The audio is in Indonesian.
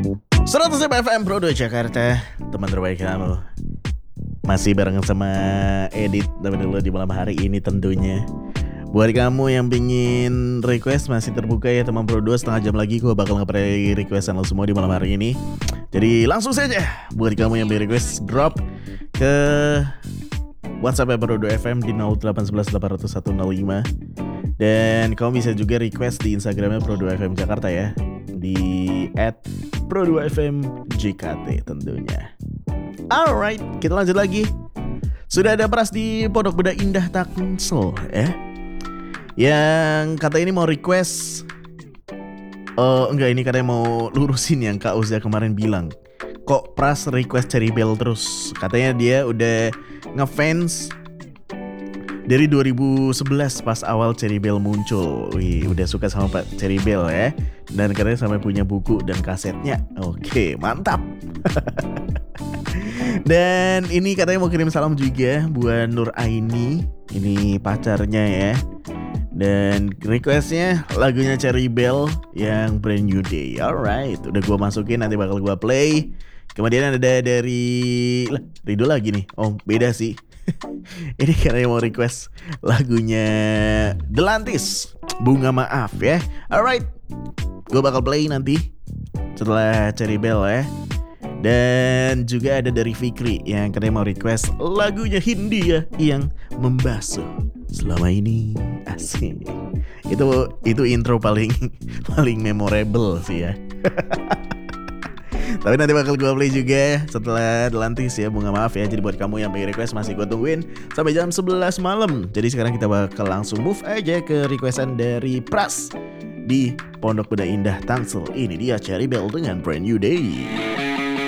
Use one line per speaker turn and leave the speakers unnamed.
100 FM Pro 2 Jakarta, teman terbaik kamu. Masih bareng sama Edit tapi dulu di malam hari ini tentunya. Buat kamu yang pingin request masih terbuka ya teman Pro 2. Setengah jam lagi gue bakal nge-play requestan lo semua di malam hari ini. Jadi langsung saja buat kamu yang pilih request, drop ke WhatsApp Pro 2 FM di 0811 800 105. Dan kamu bisa juga request di Instagramnya Pro 2 FM Jakarta ya, di @pro2fmjkt tentunya. Alright, kita lanjut lagi. Sudah ada Pras di Pondok Beda Indah Tangsel ya, yang kata ini mau request. Enggak, ini katanya mau lurusin yang Kak Uza kemarin bilang, kok Pras request Cherry Bell terus. Katanya dia udah ngefans dari 2011 pas awal Cherry Bell muncul. Wih, udah suka sama Pak Cherry Bell ya. Dan katanya sampai punya buku dan kasetnya. Oke, mantap. Dan ini katanya mau kirim salam juga buat Nur Aini, ini pacarnya ya. Dan requestnya lagunya Cherry Bell yang Brand New Day. Alright, udah gue masukin, nanti bakal gue play. Kemudian ada dari Rido lagi nih. Oh, beda sih. Ini karena mau request lagunya Delantis, Bunga Maaf ya. Alright, gue bakal play nanti setelah Cherry Bell ya. Dan juga ada dari Fikri yang katanya mau request lagunya Hindia yang Membasuh Selama Ini. Asik. Itu intro paling memorable sih ya. Tapi nanti bakal gue play juga setelah Delantis ya, Bunga Maaf ya. Jadi buat kamu yang pengen request masih gue tungguin sampai jam 11 malam. Jadi sekarang kita bakal langsung move aja ke requestan dari Pras di Pondok Beda Indah Tangsel. Ini dia Cherry Bell dengan Brand New Day.